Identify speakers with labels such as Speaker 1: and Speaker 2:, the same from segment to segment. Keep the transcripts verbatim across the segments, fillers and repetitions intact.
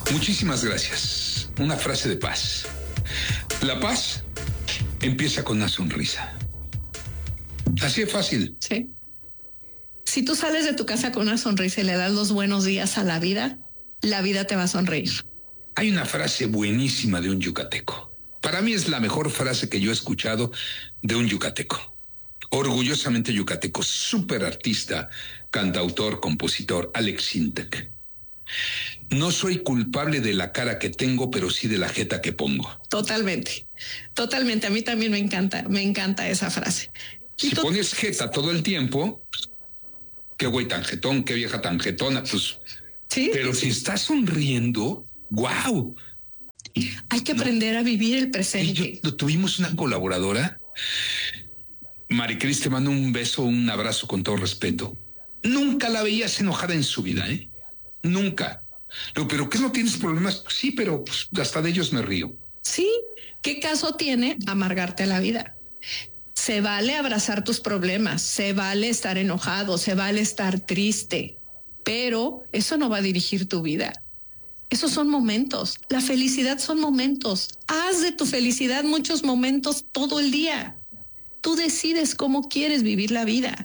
Speaker 1: Muchísimas gracias. Una frase de paz. La paz empieza con una sonrisa. Así es fácil.
Speaker 2: Sí. Si tú sales de tu casa con una sonrisa y le das los buenos días a la vida, la vida te va a sonreír.
Speaker 1: Hay una frase buenísima de un yucateco. Para mí es la mejor frase que yo he escuchado de un yucateco. Orgullosamente yucateco, súper artista, cantautor, compositor, Alex Sintek. No soy culpable de la cara que tengo, pero sí de la jeta que pongo.
Speaker 2: Totalmente, totalmente. A mí también me encanta, me encanta esa frase.
Speaker 1: Si
Speaker 2: to-
Speaker 1: pones jeta todo el tiempo, pues, qué güey tan jetón, qué vieja tan jetona, pues.
Speaker 2: Sí.
Speaker 1: Pero si estás sonriendo, ¡wow!
Speaker 2: Hay que aprender no. a vivir el presente.
Speaker 1: Yo, tuvimos una colaboradora, Maricris, te mando un beso, un abrazo con todo respeto. Nunca la veías enojada en su vida, ¿eh? Nunca. Pero, pero ¿qué no tienes problemas? Sí, pero pues, hasta de ellos me río.
Speaker 2: Sí, ¿qué caso tiene amargarte la vida? Se vale abrazar tus problemas, se vale estar enojado, se vale estar triste, pero eso no va a dirigir tu vida. Esos son momentos. La felicidad son momentos. Haz de tu felicidad muchos momentos todo el día. Tú decides cómo quieres vivir la vida.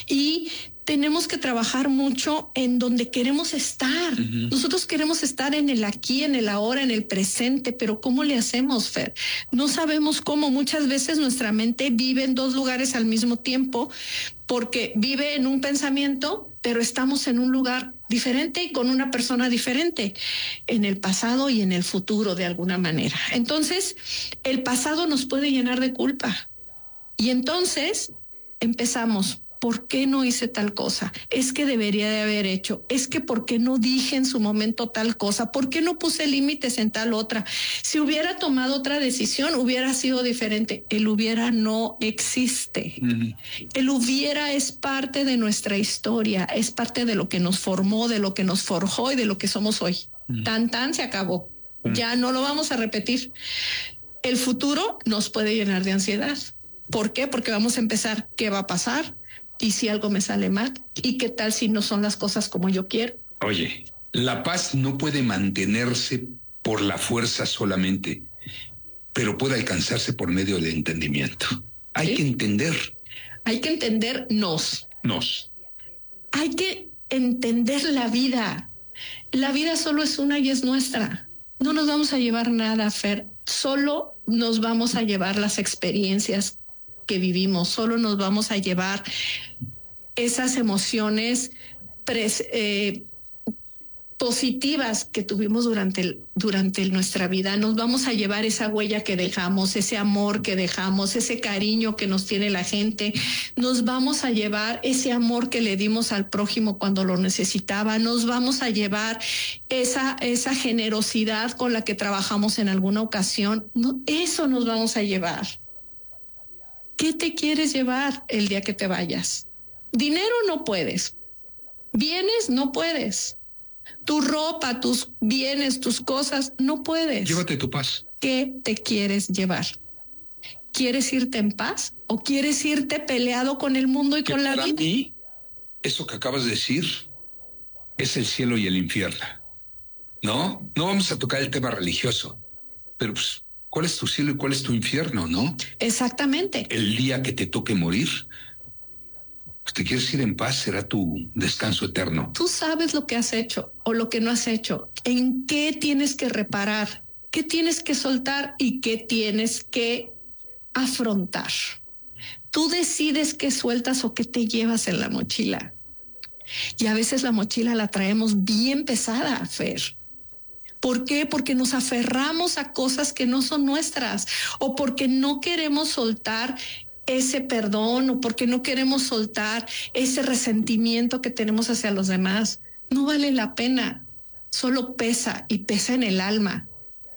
Speaker 2: Y tenemos que trabajar mucho en donde queremos estar. Uh-huh. Nosotros queremos estar en el aquí, en el ahora, en el presente, pero ¿cómo le hacemos, Fer? No sabemos cómo. Muchas veces nuestra mente vive en dos lugares al mismo tiempo porque vive en un pensamiento, pero estamos en un lugar diferente y con una persona diferente, en el pasado y en el futuro de alguna manera. Entonces, el pasado nos puede llenar de culpa. Y entonces empezamos, ¿por qué no hice tal cosa? Es que debería de haber hecho. Es que ¿por qué no dije en su momento tal cosa? ¿Por qué no puse límites en tal otra? Si hubiera tomado otra decisión, hubiera sido diferente. El hubiera no existe. Uh-huh. El hubiera es parte de nuestra historia, es parte de lo que nos formó, de lo que nos forjó y de lo que somos hoy. Uh-huh. Tan, tan, se acabó. Uh-huh. Ya no lo vamos a repetir. El futuro nos puede llenar de ansiedad. ¿Por qué? Porque vamos a empezar, ¿qué va a pasar? ¿Y si algo me sale mal? ¿Y qué tal si no son las cosas como yo quiero?
Speaker 1: Oye, la paz no puede mantenerse por la fuerza solamente, pero puede alcanzarse por medio del entendimiento. Hay ¿Sí? que entender.
Speaker 2: Hay que entendernos.
Speaker 1: Nos.
Speaker 2: Hay que entender la vida. La vida solo es una y es nuestra. No nos vamos a llevar nada, Fer. Solo nos vamos a llevar las experiencias que vivimos, solo nos vamos a llevar esas emociones pres, eh, positivas que tuvimos durante, el, durante nuestra vida. Nos vamos a llevar esa huella que dejamos, ese amor que dejamos, ese cariño que nos tiene la gente. Nos vamos a llevar ese amor que le dimos al prójimo cuando lo necesitaba. Nos vamos a llevar esa, esa generosidad con la que trabajamos en alguna ocasión. No, eso nos vamos a llevar. ¿Qué te quieres llevar el día que te vayas? Dinero no puedes. Bienes no puedes. Tu ropa, tus bienes, tus cosas, no puedes.
Speaker 1: Llévate tu paz.
Speaker 2: ¿Qué te quieres llevar? ¿Quieres irte en paz o quieres irte peleado con el mundo y
Speaker 1: que
Speaker 2: con la vida?
Speaker 1: Mí, eso que acabas de decir es el cielo y el infierno. ¿No? No vamos a tocar el tema religioso, pero pues, ¿cuál es tu cielo y cuál es tu infierno, no?
Speaker 2: Exactamente.
Speaker 1: El día que te toque morir, pues te quieres ir en paz, será tu descanso eterno.
Speaker 2: Tú sabes lo que has hecho o lo que no has hecho, en qué tienes que reparar, qué tienes que soltar y qué tienes que afrontar. Tú decides qué sueltas o qué te llevas en la mochila. Y a veces la mochila la traemos bien pesada, Fer. ¿Por qué? Porque nos aferramos a cosas que no son nuestras o porque no queremos soltar ese perdón o porque no queremos soltar ese resentimiento que tenemos hacia los demás. No vale la pena, solo pesa y pesa en el alma.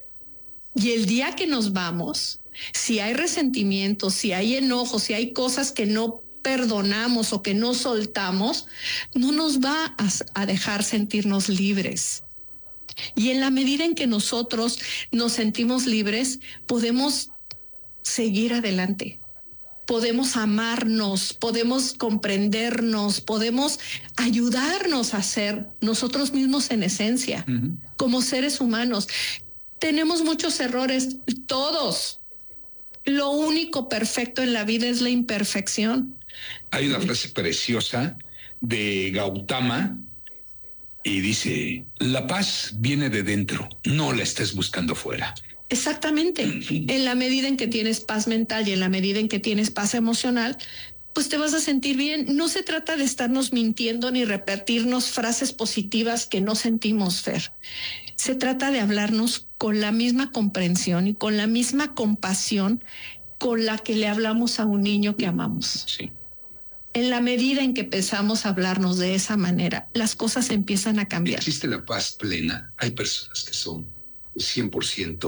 Speaker 2: Y el día que nos vamos, si hay resentimiento, si hay enojo, si hay cosas que no perdonamos o que no soltamos, no nos va a, a dejar sentirnos libres. Y en la medida en que nosotros nos sentimos libres, podemos seguir adelante. podemos amarnos, podemos comprendernos, podemos ayudarnos a ser nosotros mismos en esencia, uh-huh. como seres humanos. Tenemos muchos errores, todos. Lo único perfecto en la vida es la imperfección.
Speaker 1: Hay una frase preciosa de Gautama y dice, la paz viene de dentro, no la estés buscando fuera.
Speaker 2: Exactamente. En la medida en que tienes paz mental y en la medida en que tienes paz emocional, pues te vas a sentir bien. No se trata de estarnos mintiendo ni repetirnos frases positivas que no sentimos, Fer. Se trata de hablarnos con la misma comprensión y con la misma compasión con la que le hablamos a un niño que amamos.
Speaker 1: Sí.
Speaker 2: En la medida en que empezamos a hablarnos de esa manera, las cosas empiezan a cambiar.
Speaker 1: Existe la paz plena. Hay personas que son cien por ciento